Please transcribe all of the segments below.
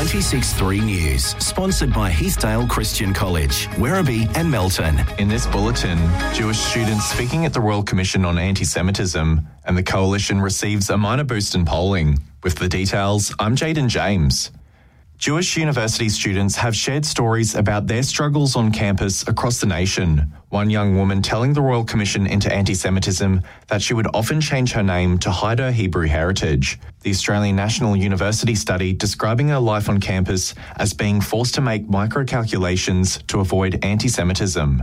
96.3 News, sponsored by Heathdale Christian College, Werribee and Melton. In this bulletin, Jewish students speaking at the Royal Commission on Anti-Semitism, and the Coalition receives a minor boost in polling. With the details, I'm Jaden James. Jewish university students have shared stories about their struggles on campus across the nation. One young woman telling the Royal Commission into Anti-Semitism that she would often change her name to hide her Hebrew heritage. The Australian National University study describing her life on campus as being forced to make micro-calculations to avoid anti-Semitism.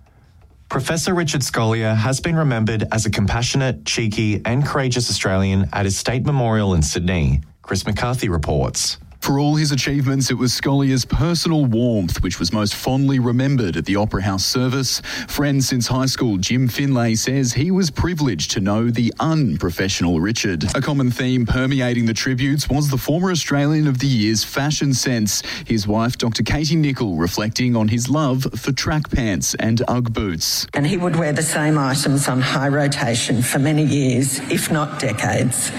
Professor Richard Scolyer has been remembered as a compassionate, cheeky and courageous Australian at his State Memorial in Sydney. Chris McCarthy reports. For all his achievements, it was Scollier's personal warmth which was most fondly remembered at the Opera House service. Friend since high school Jim Finlay says he was privileged to know the unprofessional Richard. A common theme permeating the tributes was the former Australian of the Year's fashion sense. His wife, Dr. Katie Nicol, reflecting on his love for track pants and Ugg boots. And he would wear the same items on high rotation for many years, if not decades.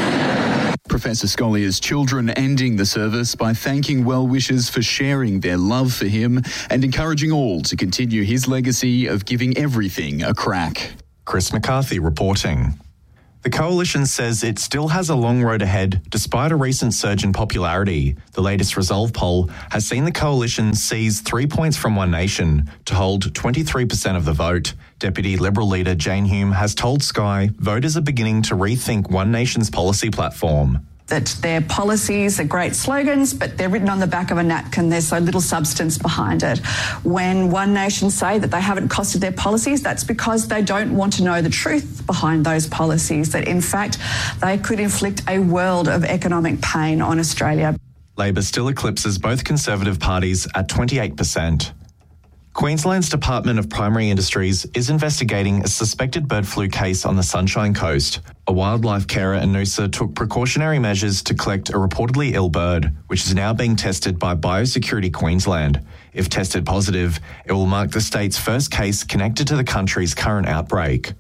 Professor Schollier's children ending the service by thanking well-wishers for sharing their love for him and encouraging all to continue his legacy of giving everything a crack. Chris McCarthy reporting. The Coalition says it still has a long road ahead despite a recent surge in popularity. The latest Resolve poll has seen the Coalition seize 3 points from One Nation to hold 23% of the vote. Deputy Liberal leader Jane Hume has told Sky voters are beginning to rethink One Nation's policy platform. That their policies are great slogans, but they're written on the back of a napkin. There's so little substance behind it. When One Nation say that they haven't costed their policies, that's because they don't want to know the truth behind those policies, that in fact they could inflict a world of economic pain on Australia. Labor still eclipses both Conservative parties at 28%. Queensland's Department of Primary Industries is investigating a suspected bird flu case on the Sunshine Coast. A wildlife carer in Noosa took precautionary measures to collect a reportedly ill bird, which is now being tested by Biosecurity Queensland. If tested positive, it will mark the state's first case connected to the country's current outbreak.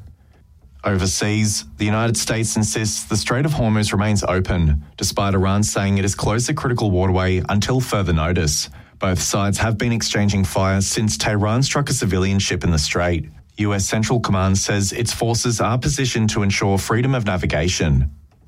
Overseas, the United States insists the Strait of Hormuz remains open, despite Iran saying it has closed the critical waterway until further notice. Both sides have been exchanging fire since Tehran struck a civilian ship in the strait. US Central Command says its forces are positioned to ensure freedom of navigation.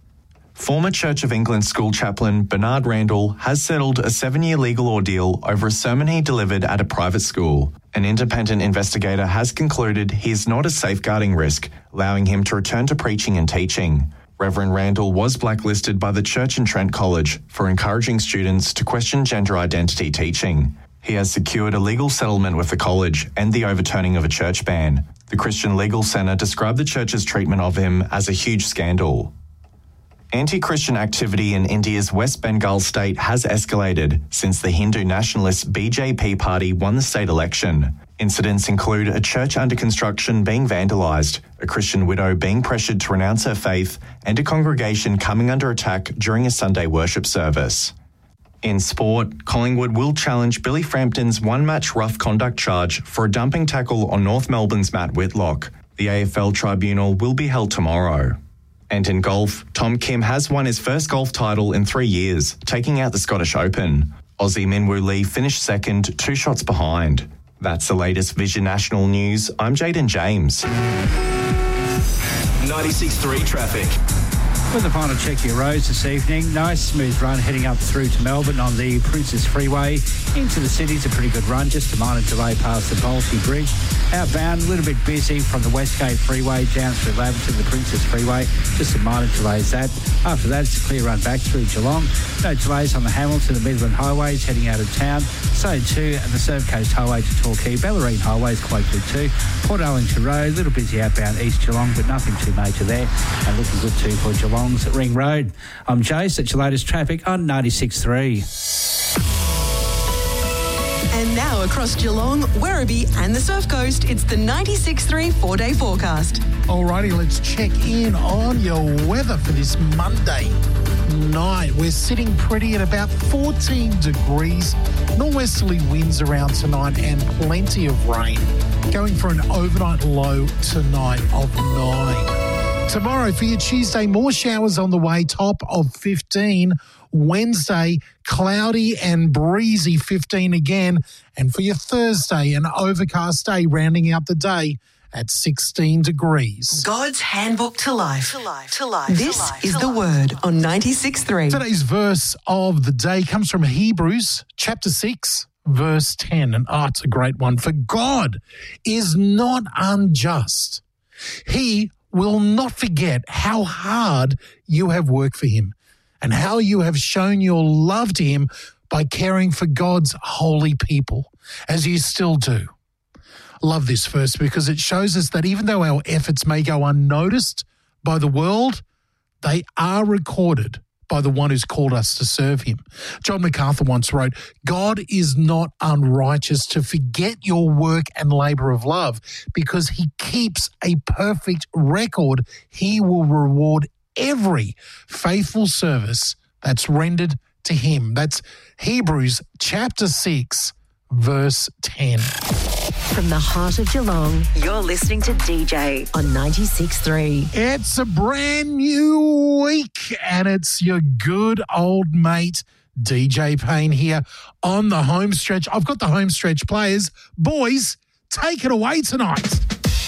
Former Church of England school chaplain Bernard Randall has settled a 7-year legal ordeal over a sermon he delivered at a private school. An independent investigator has concluded he is not a safeguarding risk, allowing him to return to preaching and teaching. Reverend Randall was blacklisted by the Church and Trent College for encouraging students to question gender identity teaching. He has secured a legal settlement with the college and the overturning of a church ban. The Christian Legal Centre described the church's treatment of him as a huge scandal. Anti-Christian activity in India's West Bengal state has escalated since the Hindu nationalist BJP party won the state election. Incidents include a church under construction being vandalised, a Christian widow being pressured to renounce her faith, and a congregation coming under attack during a Sunday worship service. In sport, Collingwood will challenge Billy Frampton's one-match rough conduct charge for a dumping tackle on North Melbourne's Matt Whitlock. The AFL tribunal will be held tomorrow. And in golf, Tom Kim has won his first golf title in 3 years, taking out the Scottish Open. Aussie Minwoo Lee finished second, 2 shots behind. That's the latest Vision National News. I'm Jaden James. 96.3 traffic. With the final check of your roads this evening, nice smooth run heading up through to Melbourne on the Princess Freeway. Into the city's a pretty good run, just a minor delay past the Bolsey Bridge. Outbound, a little bit busy from the Westgate Freeway down through Laverton, the Princess Freeway. Just a minor delays that. After that, it's a clear run back through Geelong. No delays on the Hamilton and Midland highways heading out of town. So too, and the Surf Coast Highway to Torquay. Bellarine Highway is quite good too. Port Arlington Road, a little busy outbound East Geelong, but nothing too major there. And looking good too for Geelong's at Ring Road. I'm Jace, that's your latest traffic on 96.3. And now across Geelong, Werribee and the Surf Coast, it's the 96.3 4-day forecast. Alrighty, let's check in on your weather for this Monday night. We're sitting pretty at about 14 degrees. Norwesterly winds around tonight and plenty of rain. Going for an overnight low tonight of 9. Tomorrow for your Tuesday, more showers on the way, top of 15. Wednesday, cloudy and breezy, 15 again. And for your Thursday, an overcast day rounding out the day at 16 degrees. God's handbook to life. This is the Word on 96.3. Today's verse of the day comes from Hebrews chapter 6, verse 10. And it's a great one. For God is not unjust. He will not forget how hard you have worked for him and how you have shown your love to him by caring for God's holy people, as you still do. Love this verse because it shows us that even though our efforts may go unnoticed by the world, they are recorded by the one who's called us to serve him. John MacArthur once wrote, God is not unrighteous to forget your work and labour of love because he keeps a perfect record. He will reward every faithful service that's rendered to him. That's Hebrews chapter 6, verse 10. From the heart of Geelong, you're listening to DJ on 96.3. It's a brand new week and it's your good old mate DJ Payne here on the home stretch. I've got the home stretch players. Boys, take it away tonight.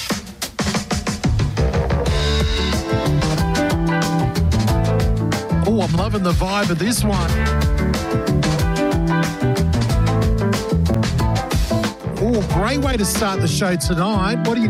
Oh, I'm loving the vibe of this one. Oh, great way to start the show tonight. What do you